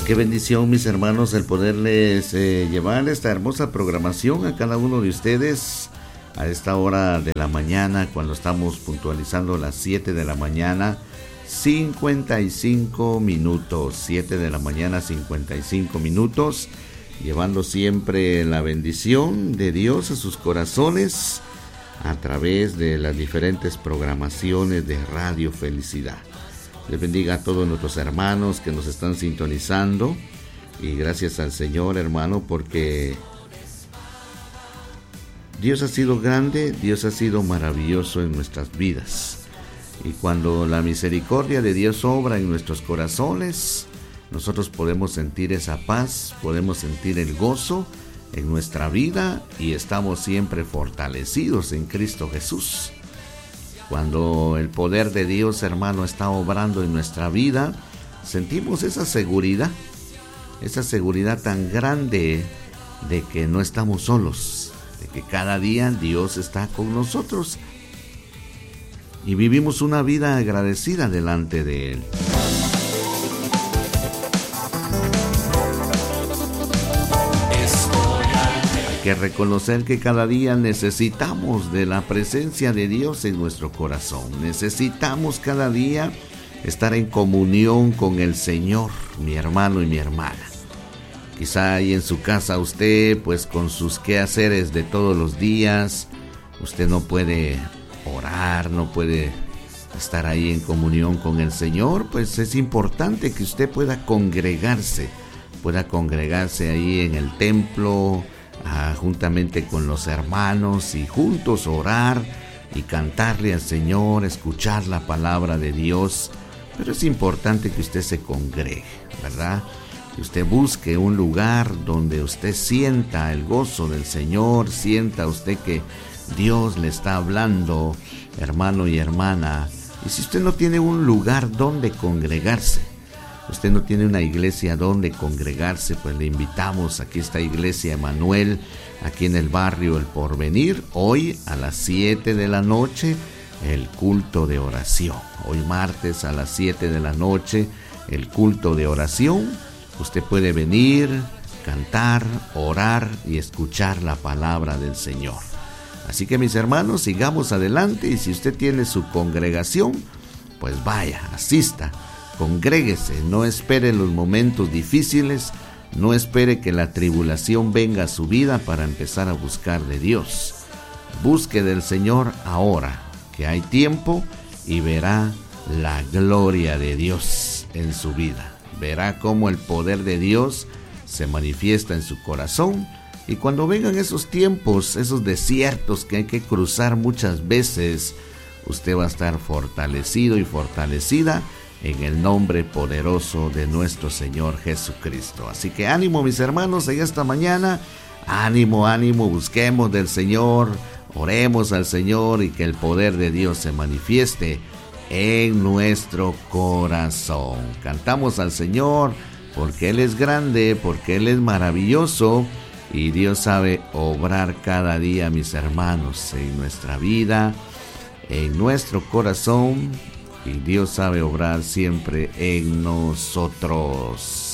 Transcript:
Qué bendición, mis hermanos, el poderles llevar esta hermosa programación a cada uno de ustedes a esta hora de la mañana, cuando estamos puntualizando las 7 de la mañana, 55 minutos, 7 de la mañana, 55 minutos, llevando siempre la bendición de Dios a sus corazones a través de las diferentes programaciones de Radio Felicidad. Les bendiga a todos nuestros hermanos que nos están sintonizando y gracias al Señor, hermano, porque Dios ha sido grande, Dios ha sido maravilloso en nuestras vidas. Y cuando la misericordia de Dios obra en nuestros corazones, nosotros podemos sentir esa paz, podemos sentir el gozo en nuestra vida y estamos siempre fortalecidos en Cristo Jesús. Cuando el poder de Dios, hermano, está obrando en nuestra vida, sentimos esa seguridad tan grande de que no estamos solos, de que cada día Dios está con nosotros y vivimos una vida agradecida delante de Él. Que reconocer que cada día necesitamos de la presencia de Dios en nuestro corazón. Necesitamos cada día estar en comunión con el Señor, mi hermano y mi hermana. Quizá ahí en su casa usted, pues con sus quehaceres de todos los días, usted no puede orar, no puede estar ahí en comunión con el Señor. Pues es importante que usted pueda congregarse ahí en el templo, juntamente con los hermanos y juntos orar y cantarle al Señor, escuchar la palabra de Dios. Pero es importante que usted se congregue, ¿verdad? Que usted busque un lugar donde usted sienta el gozo del Señor, sienta usted que Dios le está hablando, hermano y hermana. Y si usted no tiene un lugar donde congregarse, usted no tiene una iglesia donde congregarse, pues le invitamos. Aquí está Iglesia Emanuel, aquí en el barrio El Porvenir. Hoy a las 7 de la noche, el culto de oración. Hoy martes a las 7 de la noche, el culto de oración. Usted puede venir, cantar, orar y escuchar la palabra del Señor. Así que, mis hermanos, sigamos adelante, y si usted tiene su congregación, pues vaya, asista. Congréguese, no espere los momentos difíciles, no espere que la tribulación venga a su vida para empezar a buscar de Dios. Busque del Señor ahora, que hay tiempo, y verá la gloria de Dios en su vida. Verá cómo el poder de Dios se manifiesta en su corazón, y cuando vengan esos tiempos, esos desiertos que hay que cruzar muchas veces, usted va a estar fortalecido y fortalecida en el nombre poderoso de nuestro Señor Jesucristo. Así que ánimo, mis hermanos, en esta mañana. Ánimo, busquemos del Señor, oremos al Señor y que el poder de Dios se manifieste en nuestro corazón. Cantamos al Señor porque Él es grande, porque Él es maravilloso y Dios sabe obrar cada día, mis hermanos, en nuestra vida, en nuestro corazón. Y Dios sabe obrar siempre en nosotros.